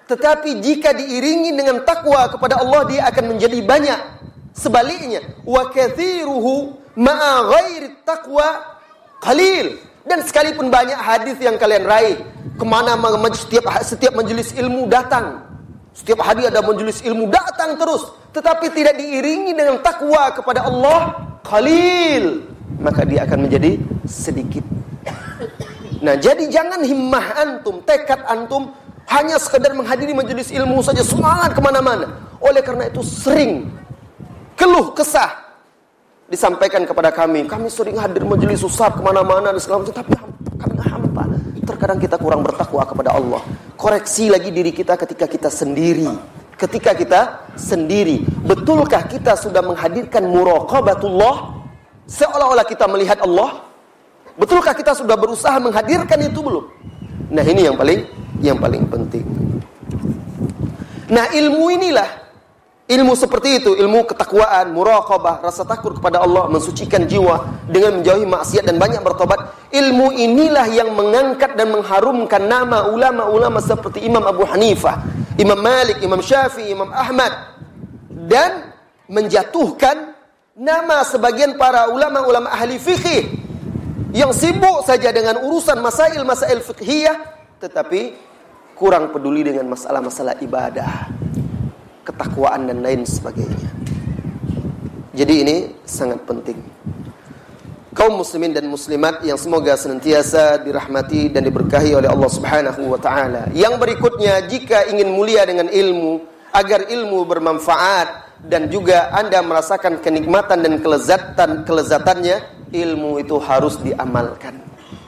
Tetapi jika diiringi dengan takwa kepada Allah, dia akan menjadi banyak. Sebaliknya, wa katsiruhu ma'a ghairi taqwa qalil. Dan sekalipun banyak hadis yang kalian raih, kemana setiap majelis ilmu datang. Setiap hari ada majelis ilmu datang terus, tetapi tidak diiringi dengan takwa kepada Allah, qalil, maka dia akan menjadi sedikit. Nah, jadi jangan himmah antum, tekad antum hanya sekedar menghadiri majelis ilmu saja, semangat kemana-mana. Oleh karena itu sering keluh kesah disampaikan kepada kami sering hadir majelis ustaz kemana-mana dan segala macam, tapi kadang hampa. Terkadang kita kurang bertakwa kepada Allah. Koreksi lagi diri kita ketika kita sendiri. Betulkah kita sudah menghadirkan muraqabatullah? Seolah-olah kita melihat Allah? Betulkah kita sudah berusaha menghadirkan itu belum? Nah, ini yang paling penting. Nah, ilmu seperti itu, ilmu ketakwaan, muraqabah, rasa takut kepada Allah, mensucikan jiwa dengan menjauhi maksiat dan banyak bertobat. Ilmu inilah yang mengangkat dan mengharumkan nama ulama-ulama seperti Imam Abu Hanifah, Imam Malik, Imam Syafi'i, Imam Ahmad, dan menjatuhkan nama sebagian para ulama-ulama ahli fikih yang sibuk saja dengan urusan masail-masail fiqhiyah, tetapi kurang peduli dengan masalah-masalah ibadah, ketakwaan dan lain sebagainya. Jadi ini sangat penting. Kaum muslimin dan muslimat yang semoga senantiasa dirahmati dan diberkahi oleh Allah Subhanahu wa taala. Yang berikutnya, jika ingin mulia dengan ilmu, agar ilmu bermanfaat dan juga Anda merasakan kenikmatan dan kelezatannya, ilmu itu harus diamalkan.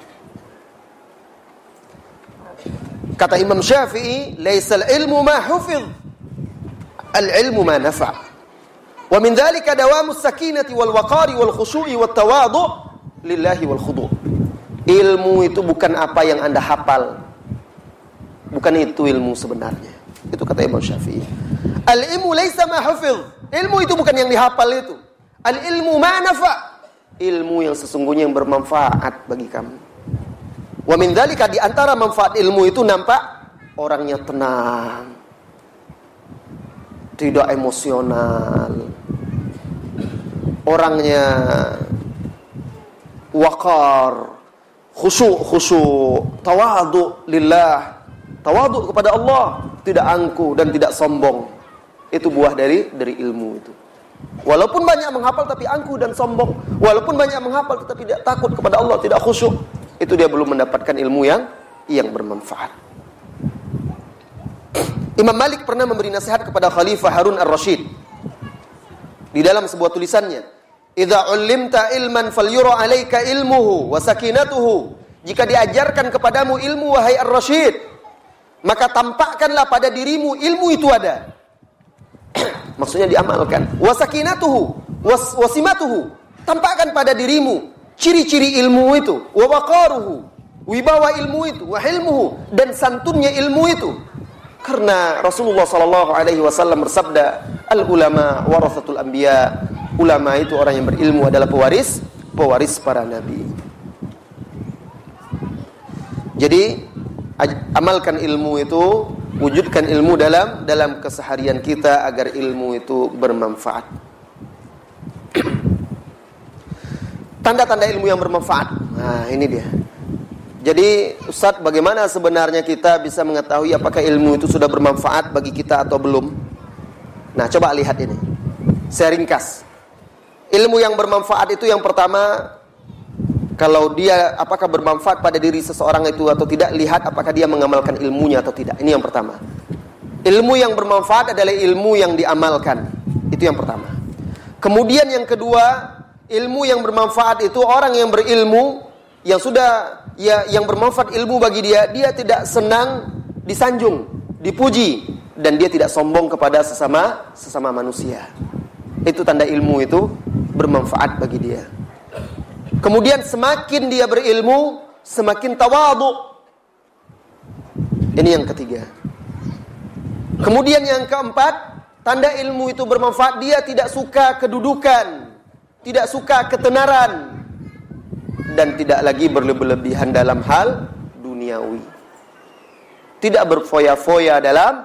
Kata Imam Syafi'i, "Laisal ilmu ma hufiz, al-ilmu ma nafa'." Wa min dzalika dawamus sakinati wal waqari wal khushu'i wat tawadhu' lillahi wal khudu'. Ilmu itu bukan apa yang Anda hafal. Bukan itu ilmu sebenarnya. Itu kata Imam Syafi'i. Al-ilmu laisa ma hufiz. Ilmu itu bukan yang dihafal itu. Al-ilmu ma nafa'. Ilmu yang sesungguhnya yang bermanfaat bagi kamu. Wa min dzalika, di antara manfaat ilmu itu nampak orangnya tenang, tidak emosional, orangnya waqar, khusyuk, tawadhu lillah, tawadhu kepada Allah, tidak angkuh dan tidak sombong. Itu buah dari ilmu itu. Walaupun banyak menghafal tapi angkuh dan sombong, walaupun banyak menghafal tetapi tidak takut kepada Allah, tidak khusyuk, itu dia belum mendapatkan ilmu yang bermanfaat. Imam Malik pernah memberi nasihat kepada Khalifah Harun ar-Rasyid di dalam sebuah tulisannya, "Idza 'ullimta ilman falyura 'alaika ilmuhu wa sakinatuhu." Jika diajarkan kepadamu ilmu, wahai ar-Rasyid, maka tampakkanlah pada dirimu ilmu itu ada. Maksudnya diamalkan. Wa sakinatuhu wa simatuhu. Tampakkan pada dirimu ciri-ciri ilmu itu, wa waqaruhu, wibawa ilmu itu, wa hilmuhu, dan santunnya ilmu itu. Karena Rasulullah sallallahu alaihi wasallam bersabda, "Al-ulama warathatul anbiya." Ulama itu orang yang berilmu adalah pewaris para nabi. Jadi amalkan ilmu itu, wujudkan ilmu dalam keseharian kita agar ilmu itu bermanfaat. Tanda-tanda ilmu yang bermanfaat. Nah, ini dia. Jadi, Ustaz, bagaimana sebenarnya kita bisa mengetahui apakah ilmu itu sudah bermanfaat bagi kita atau belum? Nah, coba lihat ini. Saya ringkas. Ilmu yang bermanfaat itu yang pertama, kalau dia apakah bermanfaat pada diri seseorang itu atau tidak, lihat apakah dia mengamalkan ilmunya atau tidak. Ini yang pertama. Ilmu yang bermanfaat adalah ilmu yang diamalkan. Itu yang pertama. Kemudian yang kedua, ilmu yang bermanfaat itu orang yang berilmu, yang sudah yang bermanfaat ilmu bagi dia tidak senang disanjung, dipuji, dan dia tidak sombong kepada sesama manusia. Itu tanda ilmu itu bermanfaat bagi dia. Kemudian semakin dia berilmu, semakin tawadhu. Ini yang ketiga. Kemudian yang keempat, tanda ilmu itu bermanfaat, dia tidak suka kedudukan, tidak suka ketenaran, dan tidak lagi berlebihan dalam hal duniawi. Tidak berfoya-foya dalam